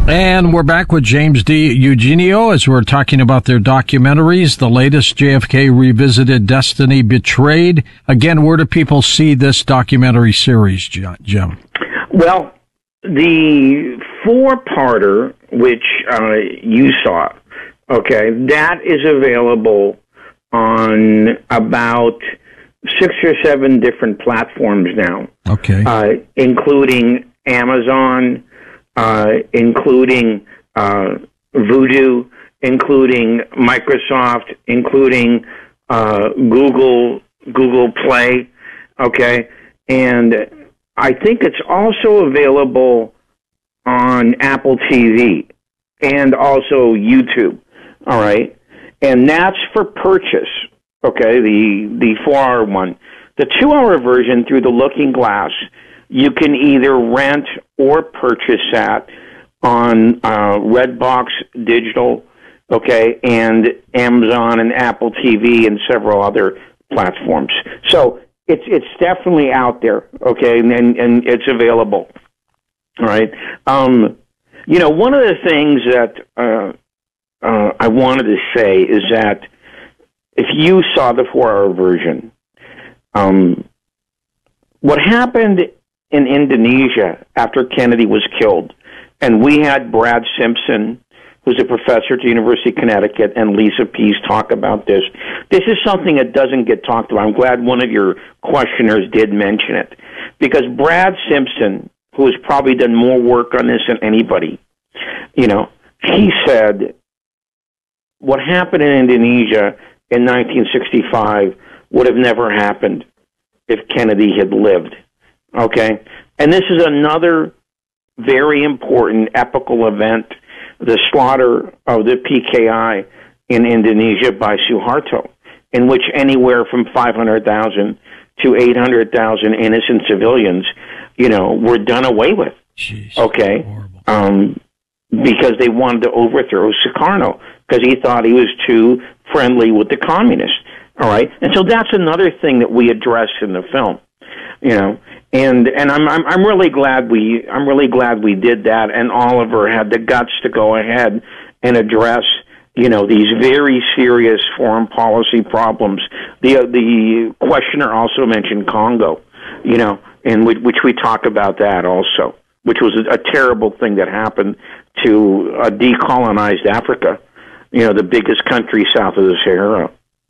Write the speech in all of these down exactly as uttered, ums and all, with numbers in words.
And we're back with James D. Eugenio as we're talking about their documentaries, the latest, J F K Revisited, Destiny Betrayed. Again, where do people see this documentary series, Jim? Well, the four-parter, which uh, you saw, okay, that is available on about six or seven different platforms now. Okay. Uh, including Amazon, Uh, including uh, Vudu, including Microsoft, including uh, Google, Google Play, okay? And I think it's also available on Apple T V and also YouTube, all right? And that's for purchase, okay, the, the four-hour one. The two-hour version through the Looking Glass, you can either rent or purchase that on uh, Redbox Digital, okay, and Amazon and Apple T V and several other platforms. So it's it's definitely out there, okay, and and it's available. All right. Um, you know, one of the things that uh, uh, I wanted to say is that if you saw the four-hour version, um, what happened in Indonesia after Kennedy was killed, and we had Brad Simpson, who's a professor at the University of Connecticut, and Lisa Pease talk about this. This is something that doesn't get talked about. I'm glad one of your questioners did mention it, because Brad Simpson, who has probably done more work on this than anybody, you know, he said what happened in Indonesia in nineteen sixty-five would have never happened if Kennedy had lived. Okay? And this is another very important epical event, the slaughter of the P K I in Indonesia by Suharto, in which anywhere from five hundred thousand to eight hundred thousand innocent civilians, you know, were done away with. Jeez, okay? Um, because they wanted to overthrow Sukarno, because he thought he was too friendly with the communists. All right? And so that's another thing that we address in the film, you know. And and I'm I'm I'm really glad we I'm really glad we did that, and Oliver had the guts to go ahead and address, you know, these very serious foreign policy problems. The uh, the questioner also mentioned Congo, you know, in which, which we talk about that also, which was a, a terrible thing that happened to uh, decolonized Africa, you know, the biggest country south of the Sahara.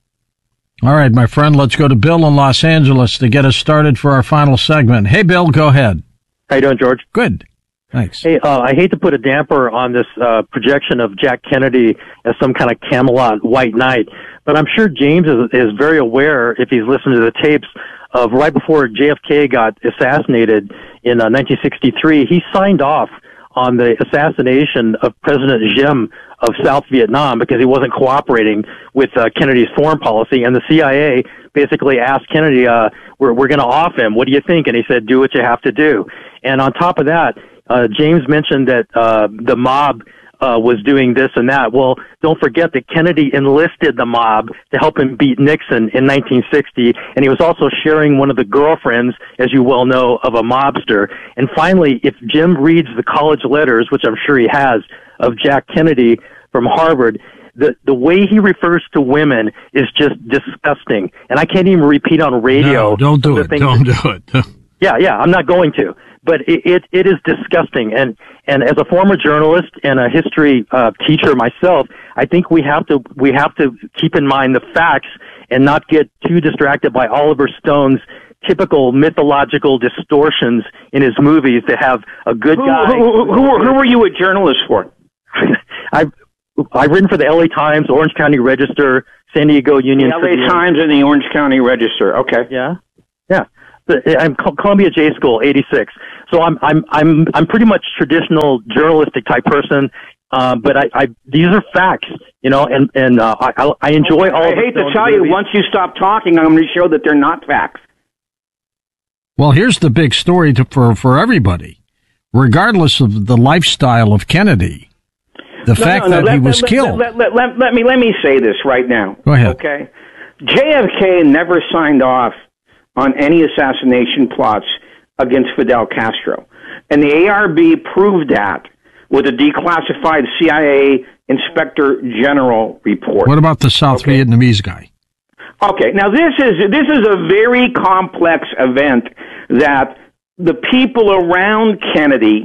All right, my friend, let's go to Bill in Los Angeles to get us started for our final segment. Hey, Bill, go ahead. How you doing, George? Good. Thanks. Hey, uh, I hate to put a damper on this uh, projection of Jack Kennedy as some kind of Camelot white knight, but I'm sure James is, is very aware, if he's listened to the tapes, of right before J F K got assassinated in uh, nineteen sixty-three, he signed off on the assassination of President Diem of South Vietnam because he wasn't cooperating with uh, Kennedy's foreign policy, and the C I A basically asked Kennedy, uh, we're, we're going to off him. What do you think? And he said, do what you have to do. And on top of that, uh, James mentioned that uh, the mob uh, was doing this and that. Well, don't forget that Kennedy enlisted the mob to help him beat Nixon in nineteen sixty, and he was also sharing one of the girlfriends, as you well know, of a mobster. And finally, if Jim reads the college letters, which I'm sure he has, of Jack Kennedy from Harvard, the the way he refers to women is just disgusting. And I can't even repeat on radio. No, don't do it. Don't do it. Yeah, yeah, I'm not going to. But it, it, it is disgusting. And, and as a former journalist and a history uh, teacher myself, I think we have to we have to keep in mind the facts and not get too distracted by Oliver Stone's typical mythological distortions in his movies to have a good who, guy. Who, who, who, who were you a journalist for? I've, I've written for the L A Times, Orange County Register, San Diego Union. The L A Times and the Orange County Register. Okay. Yeah. Yeah. I'm Columbia J School, eighty-six. So I'm I'm I'm I'm pretty much traditional journalistic type person. Uh, but I, I these are facts, you know, and and uh, I I enjoy all. I hate to tell you, once you stop talking, I'm going to show that they're not facts. Well, here's the big story to, for for everybody, regardless of the lifestyle of Kennedy. The no, fact no, no, that let, he was let, killed. Let, let, let, let me let me say this right now. Go ahead. Okay, J F K never signed off on any assassination plots against Fidel Castro, and the A R B proved that with a declassified C I A Inspector General report. What about the South okay. Vietnamese guy? Okay, now this is this is a very complex event that the people around Kennedy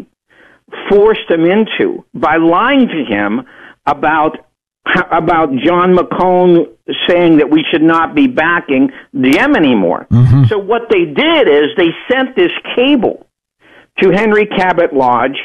forced him into by lying to him about about John McCone saying that we should not be backing Diem anymore. Mm-hmm. So what they did is they sent this cable to Henry Cabot Lodge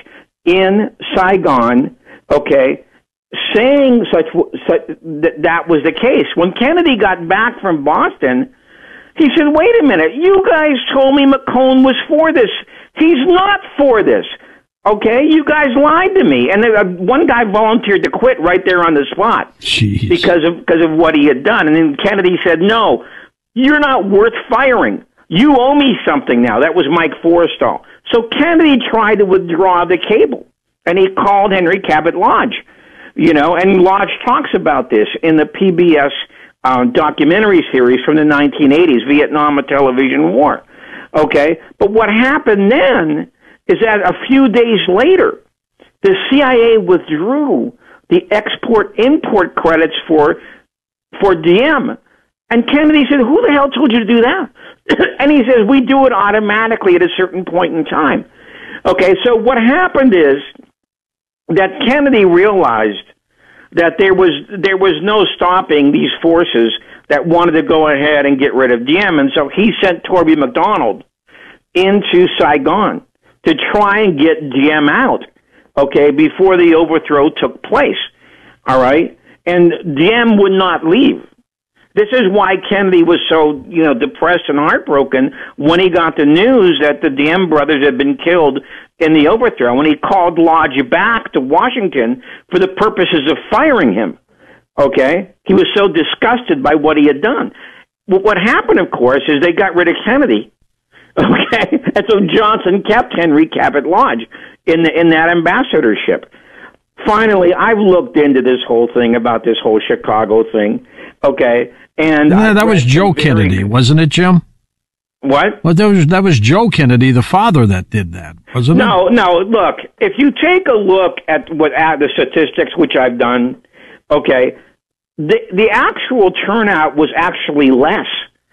in Saigon, okay, saying such, such that that was the case. When Kennedy got back from Boston, he said, wait a minute, you guys told me McCone was for this. He's not for this. Okay, you guys lied to me. And uh, one guy volunteered to quit right there on the spot. Jeez. because of because of what he had done. And then Kennedy said, no, you're not worth firing. You owe me something now. That was Mike Forrestal. So Kennedy tried to withdraw the cable, and he called Henry Cabot Lodge. You know, and Lodge talks about this in the P B S uh, documentary series from the nineteen eighties, Vietnam, a Television War. Okay, but what happened then is that a few days later, the C I A withdrew the export-import credits for for Diem. And Kennedy said, who the hell told you to do that? And he says, we do it automatically at a certain point in time. Okay, so what happened is that Kennedy realized that there was there was no stopping these forces that wanted to go ahead and get rid of Diem, and so he sent Torby McDonald into Saigon to try and get Diem out, okay, before the overthrow took place, all right? And Diem would not leave. This is why Kennedy was so, you know, depressed and heartbroken when he got the news that the Diem brothers had been killed in the overthrow, and he called Lodge back to Washington for the purposes of firing him, okay? He was so disgusted by what he had done. Well, what happened, of course, is they got rid of Kennedy. Okay, and so Johnson kept Henry Cabot Lodge in the, in that ambassadorship. Finally, I've looked into this whole thing about this whole Chicago thing. Okay, and yeah, that was Joe Kennedy, wasn't it, Jim? What? Well, that was that was Joe Kennedy, the father, that did that, wasn't it? No, no. Look, if you take a look at what at the statistics, which I've done, okay, the the actual turnout was actually less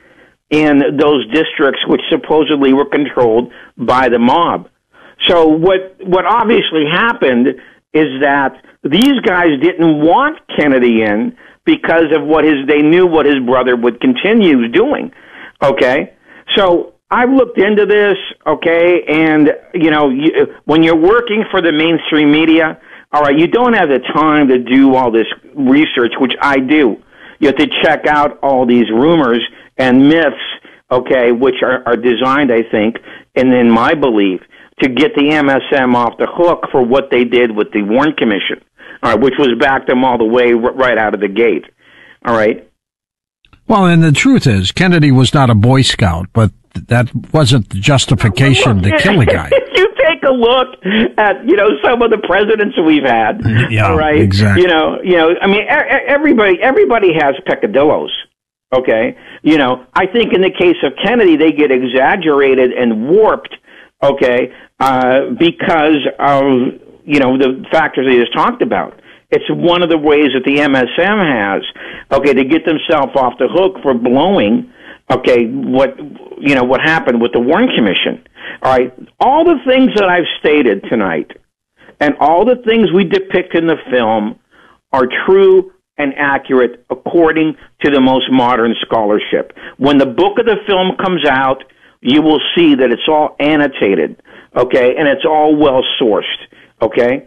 in those districts which supposedly were controlled by the mob. So what what obviously happened is that these guys didn't want Kennedy in because of what his they knew what his brother would continue doing. Okay? So I've looked into this, okay, and you know, you, when you're working for the mainstream media, all right, you don't have the time to do all this research, which I do. You have to check out all these rumors and myths, okay, which are, are designed, I think, and in my belief, to get the M S M off the hook for what they did with the Warren Commission, all right, which was back them all the way r- right out of the gate, all right? Well, and the truth is, Kennedy was not a Boy Scout, but that wasn't the justification to kill a guy. If you take a look at, you know, some of the presidents we've had, yeah, all right? Exactly. You know, you know, I mean, everybody, everybody has peccadillos. Okay, you know, I think in the case of Kennedy, they get exaggerated and warped, okay, uh, because of, you know, the factors they just talked about. It's one of the ways that the M S M has, okay, to get themselves off the hook for blowing, okay, what, you know, what happened with the Warren Commission. All right, all the things that I've stated tonight and all the things we depict in the film are true and accurate according to the most modern scholarship. When the book of the film comes out, you will see that it's all annotated, okay, and it's all well sourced, okay?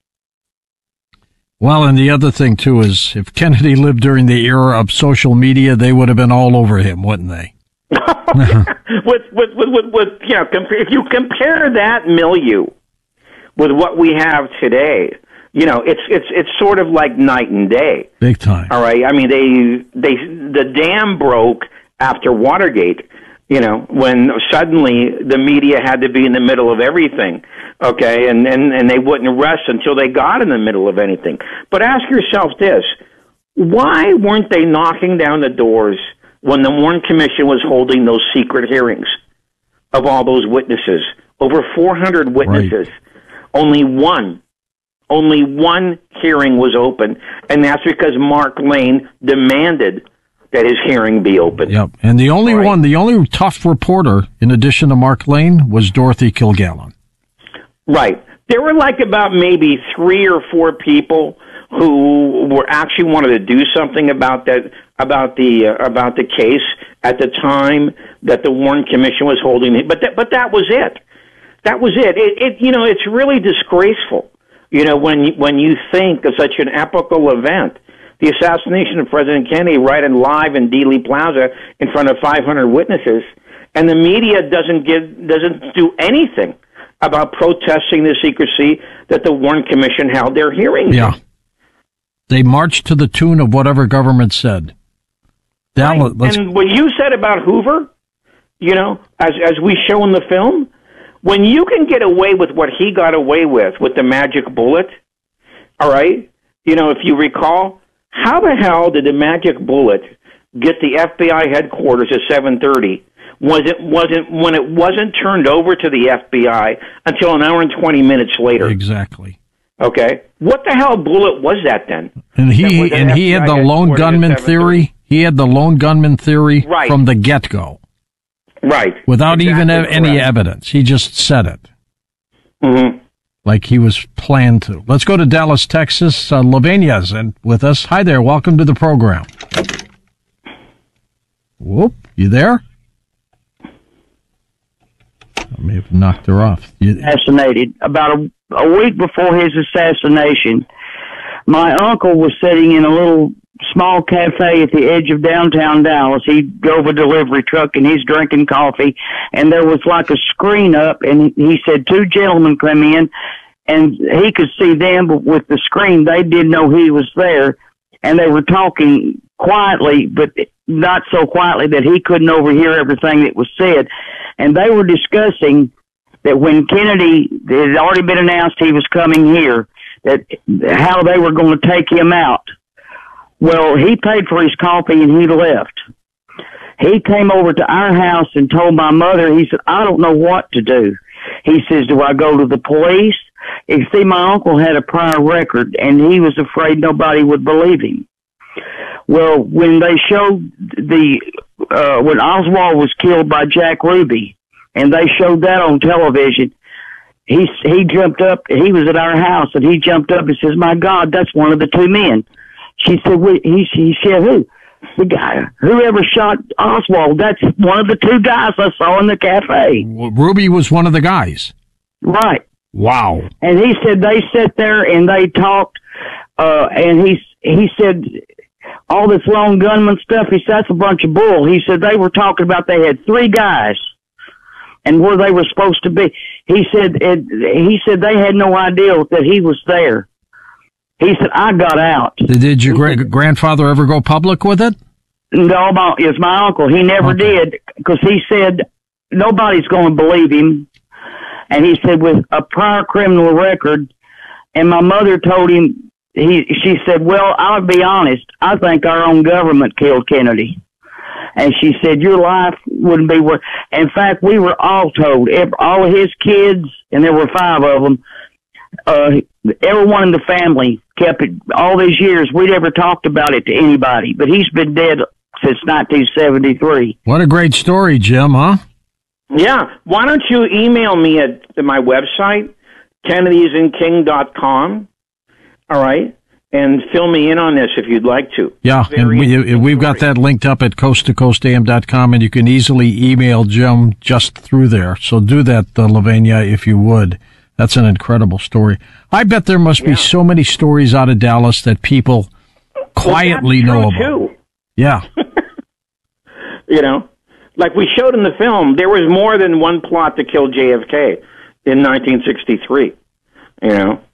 Well, and the other thing, too, is if Kennedy lived during the era of social media, they would have been all over him, wouldn't they? with, with, with, with, with, you know, if you compare that milieu with what we have today, you know, it's it's it's sort of like night and day. Big time. All right. I mean, they they the dam broke after Watergate. You know, when suddenly the media had to be in the middle of everything. Okay, and and and they wouldn't rest until they got in the middle of anything. But ask yourself this: why weren't they knocking down the doors when the Warren Commission was holding those secret hearings of all those witnesses? Over four hundred witnesses. Right. Only one only one hearing was open, and that's because Mark Lane demanded that his hearing be open. Yep, and the only right. one, the only tough reporter, in addition to Mark Lane, was Dorothy Kilgallen. Right. There were like about maybe three or four people who were actually wanted to do something about that, about the uh, about the case at the time that the Warren Commission was holding it. But that, but that was it. That was it. It, it. You know, it's really disgraceful. You know, when you, when you think of such an epical event, the assassination of President Kennedy, right and live in Dealey Plaza in front of five hundred witnesses, and the media doesn't give doesn't do anything about protesting the secrecy that the Warren Commission held their hearings. Yeah. They marched to the tune of whatever government said. Right. And what you said about Hoover, you know, as as we show in the film, when you can get away with what he got away with, with the magic bullet, all right, you know, if you recall, how the hell did the magic bullet get the F B I headquarters at seven thirty? Was it wasn't when it wasn't turned over to the F B I until an hour and twenty minutes later? Exactly. Okay, what the hell bullet was that then? And he and he had the lone gunman theory. He had the lone gunman theory right. from the get-go. Right. Without exactly even correct. any evidence. He just said it. Mm-hmm. Like he was planned to. Let's go to Dallas, Texas. Uh, Lavenia's and with us. Hi there. Welcome to the program. Whoop. You there? I may have knocked her off. You, assassinated. About a, a week before his assassination, my uncle was sitting in a little small cafe at the edge of downtown Dallas. He drove a delivery truck, and he's drinking coffee, and there was like a screen up, and he said two gentlemen come in, and he could see them, but with the screen, they didn't know he was there, and they were talking quietly, but not so quietly that he couldn't overhear everything that was said. And they were discussing that when Kennedy, it had already been announced he was coming here, that how they were going to take him out. Well, he paid for his coffee and he left. He came over to our house and told my mother, he said, I don't know what to do. He says, do I go to the police? You see, my uncle had a prior record, and he was afraid nobody would believe him. Well, when they showed the, uh, when Oswald was killed by Jack Ruby, and they showed that on television, he, he jumped up, he was at our house, and he jumped up and says, my God, that's one of the two men. She said, well, he, he said, who? The guy, whoever shot Oswald, that's one of the two guys I saw in the cafe. Ruby was one of the guys. Right. Wow. And he said they sat there and they talked, uh, and he, he said, all this lone gunman stuff, he said, that's a bunch of bull. He said they were talking about they had three guys and where they were supposed to be. He said, it, he said they had no idea that he was there. He said, I got out. Did your gra- grandfather ever go public with it? No, my, it's my uncle. He never okay. did, because he said nobody's going to believe him. And he said, with a prior criminal record, and my mother told him, he, she said, well, I'll be honest, I think our own government killed Kennedy. And she said, your life wouldn't be worth. In fact, we were all told, all of his kids, and there were five of them, uh, everyone in the family kept it all these years. We never talked about it to anybody, but he's been dead since nineteen seventy-three. What a great story, Jim, huh? Yeah. Why don't you email me at my website, kennedys and king dot com, all right, and fill me in on this if you'd like to. Yeah, Very and we, we've got that linked up at coast to coast a m dot com, and you can easily email Jim just through there. So do that, uh, Lavenia, if you would. That's an incredible story. I bet there must yeah. be so many stories out of Dallas that people quietly well, know about. Too. Yeah. You know, like we showed in the film, there was more than one plot to kill J F K in nineteen sixty-three. You know,